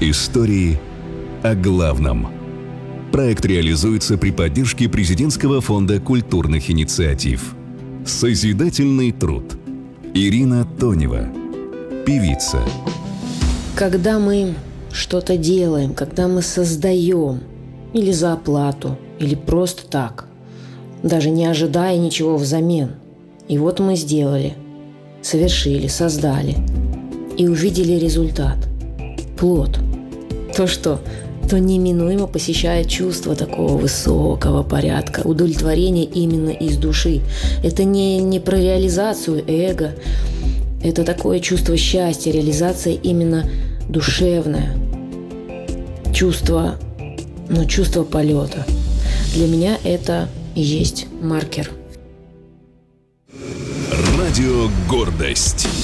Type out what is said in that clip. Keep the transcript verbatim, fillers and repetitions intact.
Истории о главном. Проект реализуется при поддержке Президентского фонда культурных инициатив. Созидательный труд. Ирина Тонева, певица. Когда мы что-то делаем, когда мы создаем, или за оплату, или просто так, даже не ожидая ничего взамен. И вот мы сделали, совершили, создали и увидели результат, плод. То, что то неминуемо посещает чувство такого высокого порядка, удовлетворения именно из души. Это не, не про реализацию эго, это такое чувство счастья, реализация именно душевная, чувство, ну, чувство полета. Для меня это и есть маркер. Радио «Гордость».